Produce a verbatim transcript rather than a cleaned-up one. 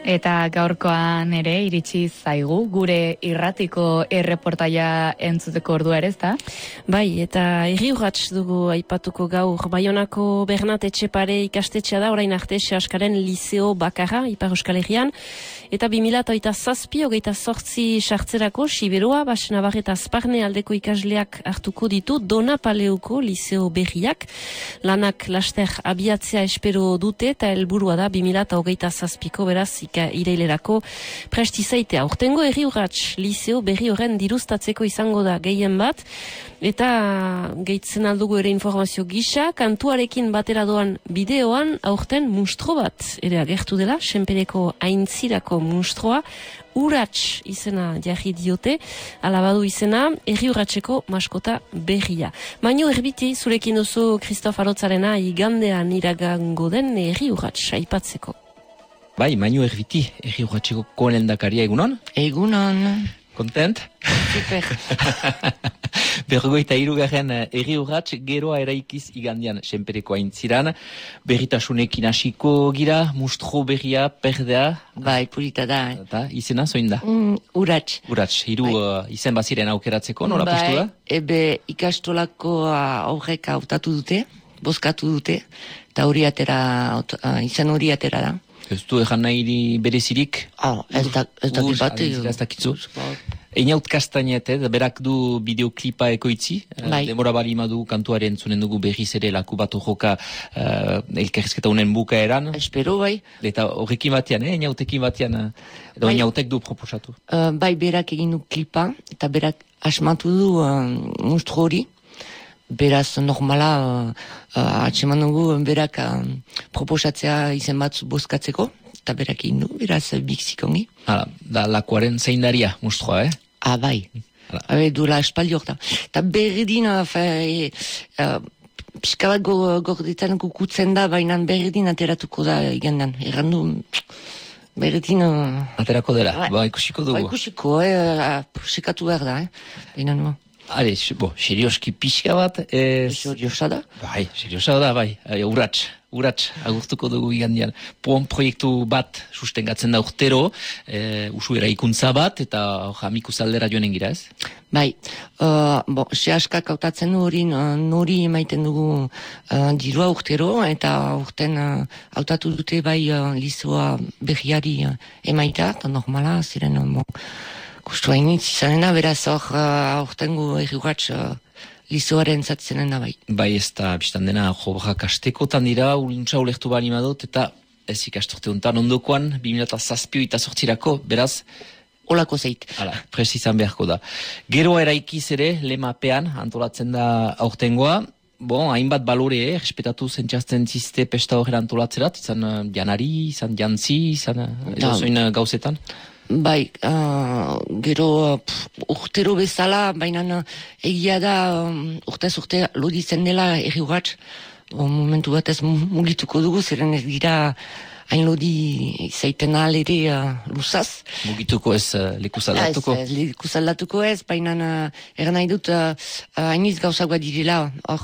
Eta gaurkoan ere iritsi zaigu, gure irratiko erreportaia entzuteko ordua ere, ezta? Bai, eta Herri Urrats dugu aipatuko gaur. Baionako Bernat Etxepare ikastetxea da, orain arte Seaskaren Liceo bakarra, Ipar Euskal Herrian. Eta bi mila hogeita zazpi, hogeita zortzi sartzerako, Siberoa, Basenabar eta Azparne aldeko ikasleak hartuko ditu Donapaleuko Liceo berriak. Lanak laster abiatzea espero dute, eta helburua da bi mila hogeita zazpiko beraz irailerako prestizaitea. Urtengo Herri Urrats Liceo berri horren dirustatzeko izango da gehien bat, eta gehitzen aldugu ere informazio gisa, kantuarekin batera doan bideoan aurten munstro bat ere agertu dela, Senpereko aintzirako munstroa, Urrats izena jarri diote, alabadu izena, Herri Urratseko maskota berria. Maino erbiti, zurekin duzu Kristof Arotzarena igandean iragango den Herri Urrats aipatzeko. Bai, Maino erbiti, Herri Urratseko kolendakaria egunon? Egunon. Kontent? Super. Berrogeita hirugarren Herri Urrats geroa eraikiz igandean Senpereko aintziran. Berritasunekin hasiko gira, mustro berria, perdea. Bai, purita da. Eh? Eta izena zoin da? Mm, Urrats. Urrats, hiru uh, izen baziren aukeratzeko, nola bai, piztu da? Ebe ikastolako aurrek hautatu dute, bozkatu dute, eta hori atera, uh, izen hori atera da. Ez du egan nahi berezirik? Oh, ez da, ez da bat. Ez dakitzu. Einaut Kastainet, eh, berak du bideoklipa ekoitzi. Bai. Demora bali madu kantuaren zunen dugu berriz ere laku bat joka uh, elkerrezketa unen bukaeran. Espero, bai. Eta horrekin batean, eh, Einautekin batean, edo bai. Einautek du proposatu. Uh, bai, berak egin du klipa, eta berak asmatu du uh, munstro hori. Beraz, normala, uh, uh, atseman dugu, berak uh, proposatzea izen bat bozkatzeko, eta berak egin du, beraz, bikzik ongi. Hala, da lakuaren zeindaria, mustroa, eh? Ah, bai. Habe, duela espaldi horta. Eta berdin, uh, e, uh, pixka bat gordetan kukutzen da, baina berdin ateratuko da igandan. Errandu, berdin... Uh, Aterako dela, bai. Ba, ikusiko dugu. Ba, ikusiko, eh, uh, sekatu behar da, eh? Baina, no. Hale, bo, serioski pixka bat, ez... Seriosa da? Bai, seriosa da, bai. Urrats, urrats, agurtuko dugu igandian. Pon proiektu bat sustengatzen da urtero, e, usuera ikuntza bat, eta amikuz aldera joanen gira, ez? Bai, uh, bo, sehaskak hautatzen du hori, uh, nori emaiten dugu uh, dirua urtero, eta urten hautatu uh, dute bai uh, lizoa berriari uh, emaita, eta normala, ziren, uh, bo, Gustua initz izanen da, beraz hor aurtengo Herri Urrats uh, lizoaren zatzenen da bai. Bai, ez da, biztan dena, jobrak astekotan dira, uruntza ulektu bani madot, eta ez ikastorte honetan ondokoan, bi mila zazpi eta sortzirako, beraz... Olako zeit. Hala, presizan beharko da. Geroa eraikiz ere, lemapean, antolatzen da aurtengoa, bon, hainbat balore, eh, respetatu zentxazten ziste pesta horren antolatzerat, izan uh, janari, izan jantzi, izan uh, edozoin uh, gauzetan. Bai, uh, gero pff, urtero bezala, baina egia da um, urtez urte loditzen dela Herri Urrats. Momentu batez mugituko dugu, zeren ez gira hain lodi zaiten ahal ere uh, luzaz. Mugituko ez uh, lekuz aldatuko? Ez, ez lekuz aldatuko ez, baina uh, eran nahi dut uh, hainiz uh, gauzak bat direla, hor